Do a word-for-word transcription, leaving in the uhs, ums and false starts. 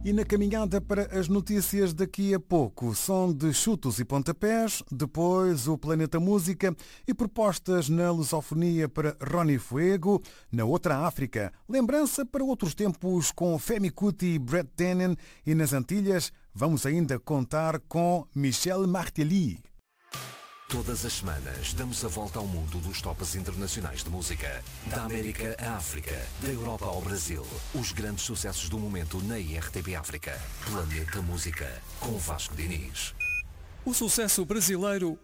E na caminhada para as notícias daqui a pouco, som de chutos e pontapés, depois o Planeta Música e propostas na lusofonia para Ronnie Fuego, na outra África, lembrança para outros tempos com Femi Kuti e Brett Tannen e nas Antilhas vamos ainda contar com Michel Martelly. Todas as semanas damos a volta ao mundo dos tops internacionais de música. Da América à África, da Europa ao Brasil. Os grandes sucessos do momento na I R T P África. Planeta Música, com Vasco Diniz. O sucesso brasileiro